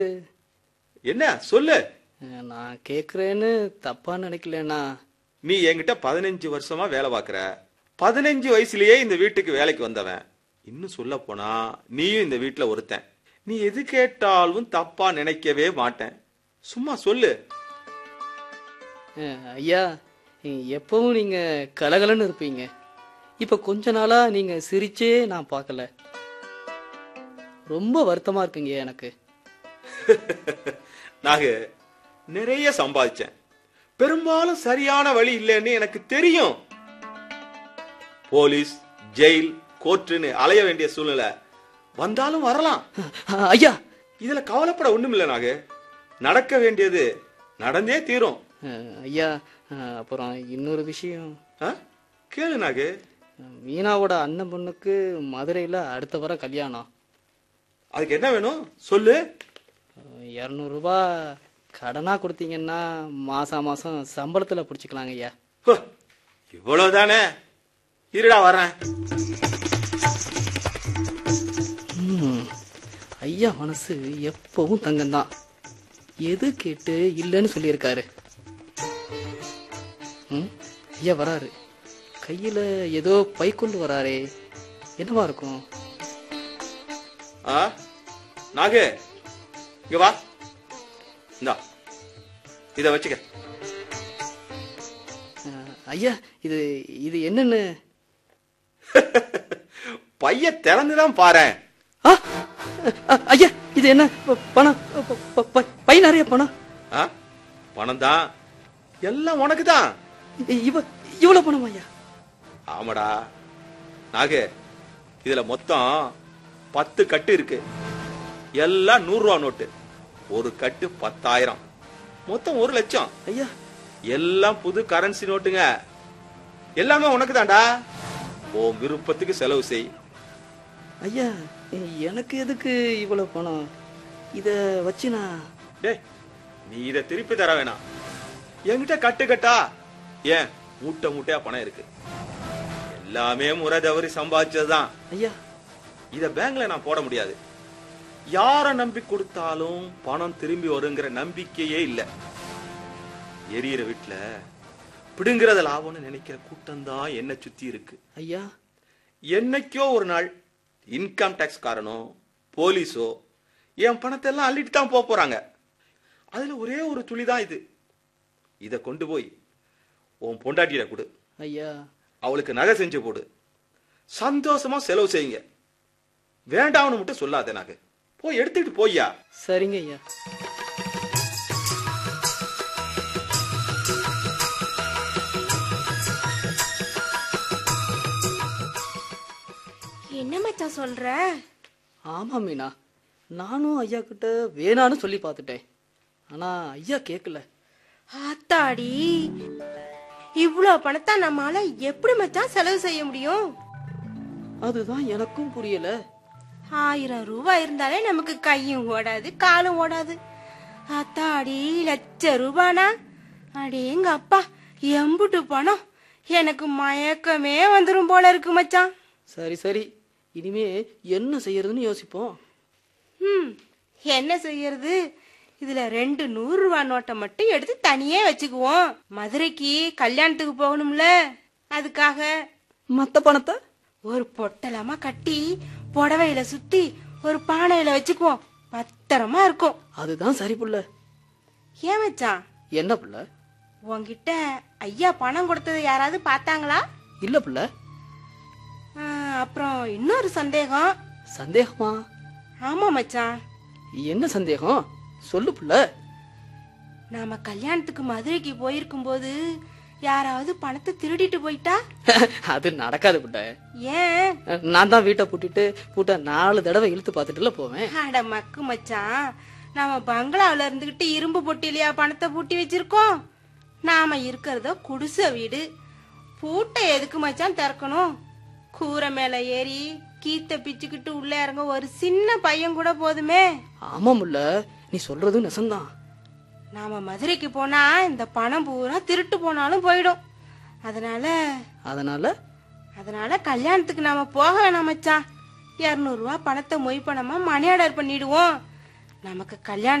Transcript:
என்ன சொல்லு. நான் கேக்குறேன்னு தப்பா நினைக்கலண்ணா. நீ என்கிட்ட 15 வருஷமா வேலை பார்க்கற. 15 வயசுலயே இந்த வீட்டுக்கு வேலைக்கு வந்தவன். இன்னும் சொல்ல போனா நீயும் இந்த வீட்டுல ஒருத்தன். நீ எது கேட்டாலும் தப்பா நினைக்கவே மாட்டேன். சும்மா சொல்லு. ஐயா, எப்பவும் நீங்க கலகலன்னு இருப்பீங்க. இப்ப கொஞ்ச நாளா நீங்க சிரிச்சே நான் பார்க்கல. ரொம்ப வருத்தமா இருக்குங்க எனக்கு. நாங்க நிறைய சம்பாதிச்சேன். பெரும்பாலும் சரியான வழி இல்லைன்னு எனக்கு தெரியும். போலீஸ், ஜெயில், கோர்ட்டுன்னு அலைய வேண்டிய சூழ்நிலை வந்தாலும் வரலாம். ஐயா, இதுல கவலைப்பட ஒண்ணும் இல்ல. நாங்க நடக்க வேண்டியது நடந்தே தீரும். ஐயா, அப்புறம் இன்னொரு விஷயம். கேளு நாகு. மீனாவோட அண்ணன் பொண்ணுக்கு மதுரையில அடுத்த வாரம் கல்யாணம். அதுக்கு என்ன வேணும் சொல்லு. 200 ரூபாய் கடனா கொடுத்தீங்கன்னா மாசம் மாசம் சம்பளத்துல பிடிச்சிக்கலாங்க ஐயா. இவ்வளவுதானே? இருடா வரேன். ஐயா மனசு எப்பவும் தங்கம்தான். எது கேட்டு இல்லைன்னு சொல்லியிருக்காரு. ஐயா வராரு. கையில ஏதோ பை கொண்டு வராரே, என்னவா இருக்கும்? நாகு, இங்க வா. இந்தா, இத வச்சுக்க. ஐயா, இது இது என்னன்னு? பைய திறந்துதான் பாரு. ஐயா, இது என்ன பணம்? பை நிறைய பணம். பணம் தான், எல்லாம் உனக்கு தான். இவ்வளவு பணம் ஐயா? ஆமாடா நாகு, இதுல மொத்தம் 10 கட்டு இருக்கு. எல்லாம் 100 ரூபா நோட்டு. ஒரு கட்டு 10,000, மொத்தம் 1 லட்சம். ஐயா, எல்லாம் புது கரன்சி நோட்டுங்க. எல்லாமே உனக்கு தான்டா. உன் விருப்பத்துக்கு செலவு செய். ஐயா, எனக்கு எதுக்கு இவ்வளவு பணம்? இத வச்சு நான்... டேய், நீ இத திருப்பி தர வேணாம். என்கிட்ட கட்டு கட்டா ஏன் மூட்டை மூட்டையா பணம் இருக்கு. எல்லாமே முறை தவறி சம்பாதிச்சதுதான். ஐயா, இத பேங்க்ல நான் போட முடியாது. யார நம்பி கொடுத்தாலும் பணம் திரும்பி வருங்கிற நம்பிக்கையே இல்ல. எரியிற வீட்டுல பிடுங்கிறத லாபம்னு நினைக்கிற கூட்டம் தான் என்ன சுத்தி இருக்கு. ஐயா, என்னைக்கோ ஒரு நாள் இன்கம் டாக்ஸ் காரனோ போலீஸோ என் பணத்தை எல்லாம் அள்ளிட்டு தான் போறாங்க. அதுல ஒரே ஒரு துளிதான் இது. இத கொண்டு போய் உன் பொண்டாட்டியிட கொடு. ஐயா, அவளுக்கு நகை செஞ்சு போடு. சந்தோஷமா செலவு செய்யுங்க. வேண்டாம்னு மட்டும் சொல்லாத. நாங்க போய் எடுத்துட்டு போய்யா. சரிங்க ஐயா. என்ன மச்சான் சொல்ற? ஆமா மீனா, நானும் ஐயா கிட்ட வேணான்னு சொல்லி பார்த்துட்டேன். ஆனா ஐயா கேட்கல. ஆத்தாடி, இவ்வளவு பணத்தை நம்மால எப்படி மச்சான் செலவு செய்ய முடியும்? அதுதான் எனக்கும் புரியல. 1000 ரூபாய் இருந்தாலே நமக்கு கையும் ஓடாது காலும் ஓடாது. ஆத்தாடி, 1,00,000 ரூபானா அடேங்க அப்பா, எம்புட்டு பணம். எனக்கு மயக்கமே வந்துரும் போல இருக்கு மச்சான். சரி சரி, இனிமே என்ன செய்யறதுன்னு யோசிப்போம். என்ன செய்யறது? இதுல 2 100 ரூபாய் நோட்டை மட்டும் எடுத்து தனியே வச்சுக்குவோம். மதுரைக்கு கல்யாணத்துக்கு போகணும்ல, அதுக்காக. மத்த பணத்தை ஒரு பொட்டலமா கட்டி புடவையில சுத்தி ஒரு பானையில வச்சுக்குவோம். பத்திரமா இருக்கும். அதுதான் சரி புள்ள. ஏன் மச்சான்? என்ன புள்ள? உன்கிட்ட ஐயா பணம் கொடுத்ததை யாராவது பார்த்தாங்களா? இல்ல புள்ள. அப்புறம் இன்னொரு சந்தேகம். சந்தேகமா? ஆமா மச்சான். என்ன சந்தேகம் சொல்லு புள்ள. நாம கல்யாணத்துக்கு மதுரைக்கு போயிருக்கும் போது யாராவது பணத்தை திருடிட்டு போயிட்டா? அது நடக்காது புள்ள. ஏன்? நான் தான் வீட்டை பூட்ட 4 தடவை இழுத்து பார்த்துட்டுல போவேன். அட மக்கு மச்சான், நாம பங்களாவில இருந்துகிட்டு இரும்பு பொட்டிலையா பணத்தை பூட்டி வச்சிருக்கோம்? நாம இருக்கிறதோ குடிசை வீடு. பூட்டை எதுக்கு மச்சான் திறக்கணும்? கூரை மேல ஏறி கீத்த பிச்சுக்கிட்டு உள்ள இறங்க ஒரு சின்ன பையன் கூட போதுமே. ஆமா முல்ல, நீ சொல்றது நெசந்தான். நாம மதுரைக்கு போனா இந்த பணம் பூரா திருட்டு போனாலும் போயிடும். அதனால அதனால கல்யாணத்துக்கு நாம போக வேணாம் மச்சான். 200 ரூபாய் பணத்தை மொய் பணமா மணி ஆர்டர் பண்ணிடுவோம். நமக்கு கல்யாணம்